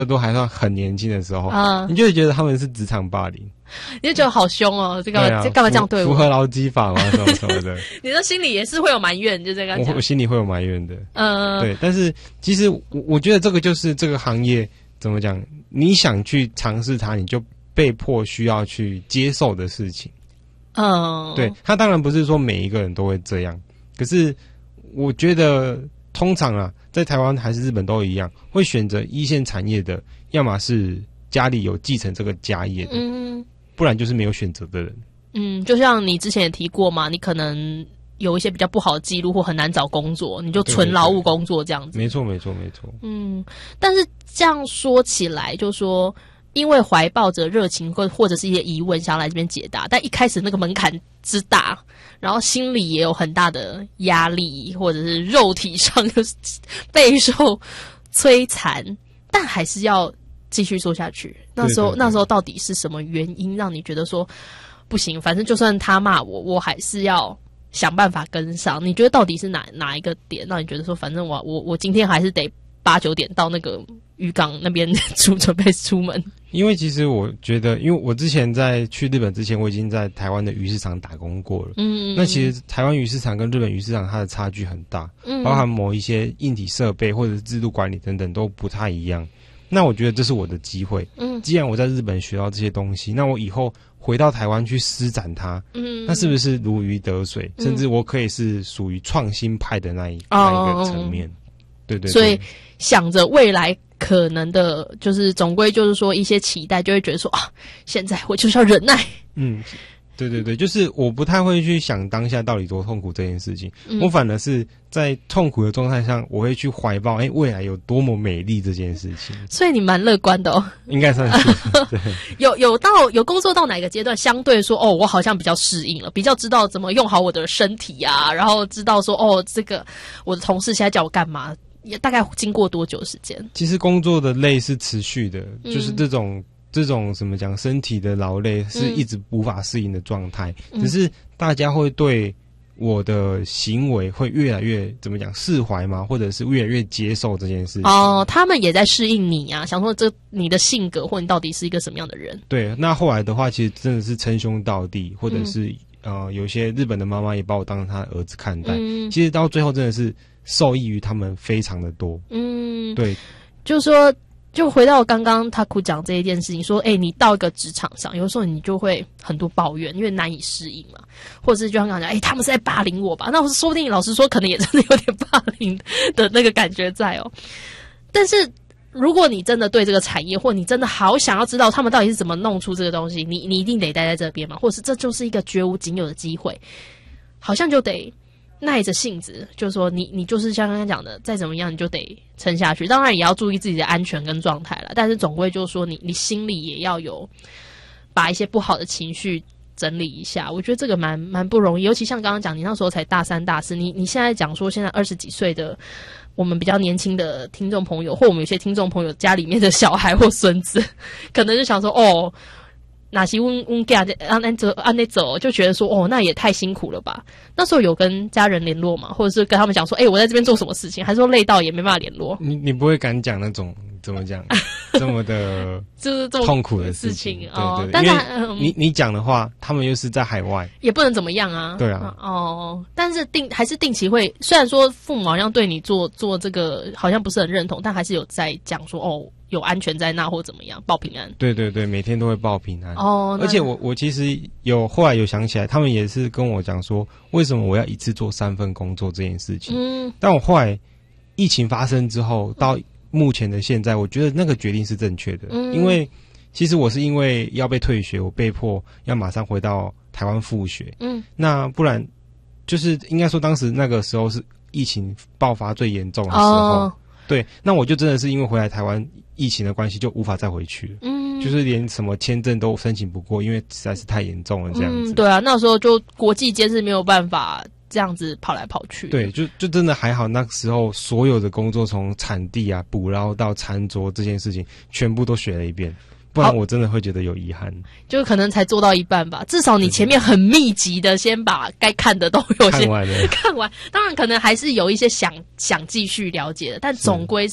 都还算很年轻的时候，你就会觉得他们是职场霸凌， 你就觉得好凶哦，这干嘛这样对我？ 符合劳基法吗？什么什么的， 你的心里也是会有埋怨，就这个讲。 我心里会有埋怨的，对。但是其实我觉得这个就是这个行业怎么讲，你想去尝试它，你就被迫需要去接受的事情。对，他当然不是说每一个人都会这样，可是我觉得通常啊，在台湾还是日本都一样，会选择一线产业的，要么是家里有继承这个家业的，不然就是没有选择的人。 就像你之前也提过嘛，你可能有一些比较不好的记录或很难找工作，你就纯劳务工作这样子。 没错。 但是这样说起来，就说因为怀抱着热情或者是一些疑问想要来这边解答，但一开始那个门槛之大，然后心里也有很大的压力，或者是肉体上就是备受摧残，但还是要继续做下去。那时候到底是什么原因让你觉得说不行，反正就算他骂我，我还是要想办法跟上？你觉得到底是哪一个点让你觉得说，反正我今天还是得8、9点到那个渔港那边准备出门？ 因为其实我觉得，因为我之前在去日本之前，我已经在台湾的鱼市场打工过了。那其实台湾鱼市场跟日本鱼市场它的差距很大，包含某一些硬体设备或者是制度管理等等都不太一样。那我觉得这是我的机会。既然我在日本学到这些东西，那我以后回到台湾去施展它，那是不是如鱼得水？甚至我可以是属于创新派的那一个层面。对。 所以想着未来可能的，就是总归就是说一些期待，就会觉得说啊，现在我就是要忍耐。 对，就是我不太会去想当下到底多痛苦这件事情，我反而是在痛苦的状态上，我会去怀抱未来有多么美丽这件事情。 所以你蛮乐观的哦， 应该算是。对， 有工作到哪个阶段，相对说我好像比较适应了，比较知道怎么用好我的身体啊，然后知道说这个我的同事现在叫我干嘛，也大概经过多久时间？其实工作的累是持续的，就是这种怎么讲，身体的劳累是一直无法适应的状态，只是大家会对我的行为会越来越怎么讲释怀吗？或者是越来越接受这件事情？ 他们也在适应你啊，想说你的性格或你到底是一个什么样的人？对， 那后来的话，其实真的是称兄道弟，或者是有些日本的妈妈也把我当成他的儿子看待。其实到最后真的是受益于他们非常的多。对， 就是说。就回到刚刚他哭讲这一件事情，说你到一个职场上，有的时候你就会很多抱怨，因为难以适应嘛，或者是就像刚刚讲，他们是在霸凌我吧？那说不定老实说，可能也真的有点霸凌的那个感觉在哦。但是如果你真的对这个产业，或你真的好想要知道他们到底是怎么弄出这个东西，你一定得待在这边嘛，或者是这就是一个绝无仅有的机会，好像就得耐着性子，就是说你就是像刚刚讲的，再怎么样你就得撑下去。当然也要注意自己的安全跟状态啦，但是总归就是说你心里也要有把一些不好的情绪整理一下。我觉得这个蛮不容易，尤其像刚刚讲你那时候才大3、大4，你现在讲说现在20几岁的我们比较年轻的听众朋友，或我们有些听众朋友家里面的小孩或孙子，可能就想说哪些问家按那走，就觉得说那也太辛苦了吧？那时候有跟家人联络嘛，或者是跟他们讲说我在这边做什么事情，还是说累到也没办法联络？你不会敢讲那种怎么讲这么的就是这么痛苦的事情对， 但是你讲的话，他们又是在海外， 也不能怎么样啊。 对啊， 但是还是定期会，虽然说父母好像对你做这个好像不是很认同，但还是有在讲说有安全在那或怎么样，报平安。对， 每天都会报平安。而且我其实后来有想起来，他们也是跟我讲说，为什么我要一次做3份工作这件事情。但我后来疫情发生之后，到目前的现在，我觉得那个决定是正确的。因为其实我是因为要被退学，我被迫要马上回到台湾复学。那不然就是应该说，当时那个时候是疫情爆发最严重的时候。对，那我就真的是因为回来台湾疫情的关系，就无法再回去了。就是连什么签证都申请不过，因为实在是太严重了这样子。对啊， 那时候就国际间是没有办法这样子跑来跑去。 对，就真的还好，那时候所有的工作从产地啊、捕捞到餐桌这件事情，全部都学了一遍。不然我真的会觉得有遗憾， 就可能才做到一半吧。至少你前面很密集的先把该看的都有先看完。当然可能还是有一些想继续了解的，但总归是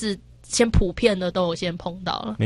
先普遍的都有先碰到了。